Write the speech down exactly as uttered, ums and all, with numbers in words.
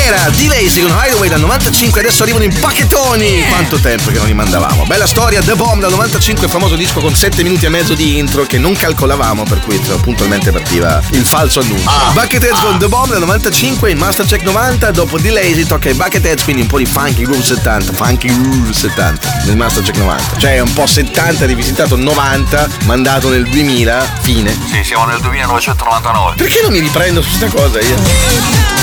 era D-Lazy con Hideaway dal novantacinque, adesso arrivano i Bacchettoni. Quanto tempo che non li mandavamo. Bella storia, The Bomb dal novantacinque, famoso disco con sette minuti e mezzo di intro che non calcolavamo, per cui puntualmente partiva il falso annuncio. Ah, Bucketheads ah. con The Bomb dal novantacinque, in Mastercheck novanta, dopo D-Lazy tocca ai Bucketheads, quindi un po' di Funky Groove settanta, Funky Groove settanta nel Mastercheck novanta. Cioè un po' settanta rivisitato novanta, mandato nel duemila, fine. Sì, siamo nel duemilanovecentonovantanove. Perché non mi riprendo su questa cosa io?